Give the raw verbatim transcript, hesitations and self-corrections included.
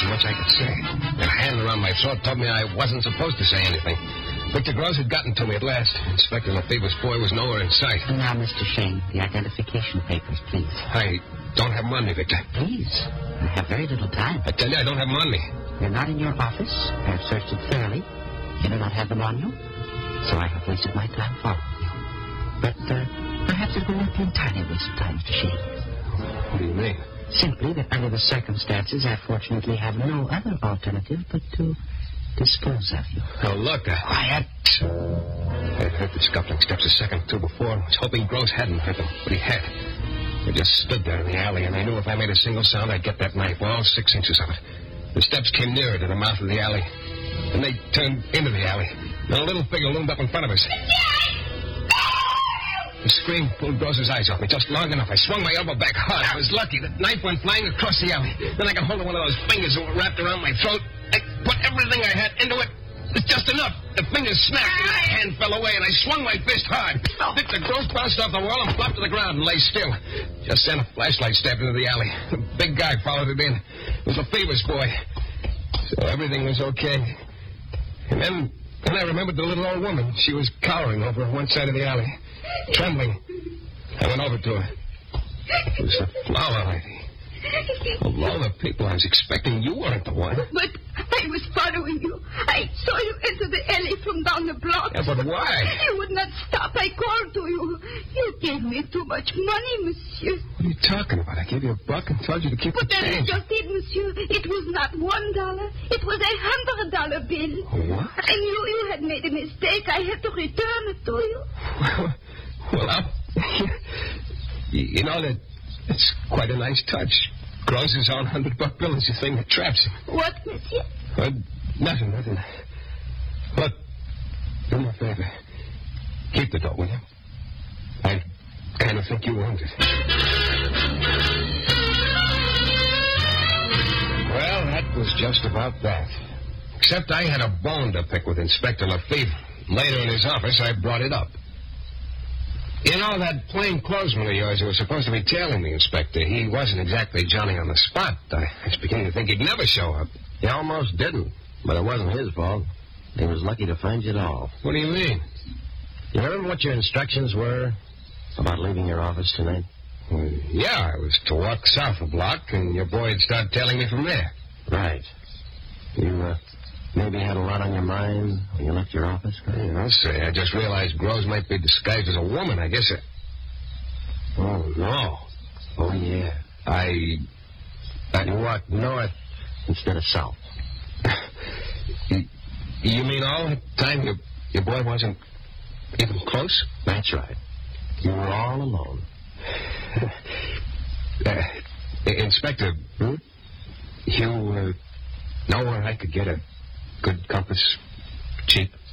wasn't much I could say. A hand around my throat told me I wasn't supposed to say anything. Victor Gross had gotten to me at last. Inspector Lefebvre's boy was nowhere in sight. Now, Mister Shane, the identification papers, please. I don't have them on me, Victor. Please. I have very little time. I tell you, I don't have them on me. They're not in your office. I have searched it thoroughly. You do not have them on you. So I have wasted my time following you. But uh, perhaps it will not be entirely a waste of time, Mister Shane. What do you mean? Simply that under the circumstances, I fortunately have no other alternative but to dispose of you. Oh, look. Uh, Quiet. I heard the scuffling steps a second or two before. I was hoping Gross hadn't heard them, but he had. I just stood there in the alley, and I knew if I made a single sound, I'd get that knife, all six inches of it. The steps came nearer to the mouth of the alley. Then they turned into the alley. And a little figure loomed up in front of us. The scream pulled Gross's eyes off me just long enough. I swung my elbow back hard. I was lucky. The knife went flying across the alley. Then I got hold of one of those fingers that were wrapped around my throat. I put everything I had into it. It's just enough. The fingers snapped, and my hand fell away, and I swung my fist hard. Victor Gross bounced off the wall and flopped to the ground and lay still. Just then, a flashlight stabbed into the alley. The big guy followed it in. It was Lefebvre's boy. So everything was okay. And then, then I remembered the little old woman. She was cowering over on one side of the alley, trembling. I went over to her. It was the flower lady. Of all the people I was expecting, you weren't the one. But I was following you. I saw you enter the alley from down the block. Yeah, but why? You would not stop. I called to you. You gave me too much money, monsieur. What are you talking about? I gave you a buck and told you to keep but the change. But then just it, monsieur. It was not one dollar. It was a hundred dollar bill. What? I knew you had made a mistake. I had to return it to you. Well, well, I'll... you know, that it's quite a nice touch. Gross's own hundred-buck bill is the thing that traps him. What, monsieur? Uh, nothing, nothing. Look, do me a favor. Keep the dough, will you? I kind of think you earned it. Well, that was just about that. Except I had a bone to pick with Inspector Lefebvre. Later in his office, I brought it up. You know, that plain clothesman of yours who was supposed to be tailing me, Inspector, he wasn't exactly Johnny on the spot. I was beginning to think he'd never show up. He almost didn't, but it wasn't his fault. He was lucky to find you at all. What do you mean? You remember what your instructions were about leaving your office tonight? Well, yeah, I was to walk south a block, and your boy would start tailing me from there. Right. You, uh, maybe had a lot on your mind when you left your office? Hey, I'll say, I just realized Groves might be disguised as a woman. I guess it... Oh, no. Oh, yeah. I... I walked north instead of south. you, you mean all the time your, your boy wasn't even close? That's right. You were all alone. uh, Inspector, hmm? you uh, know where I could get a good compass cheap?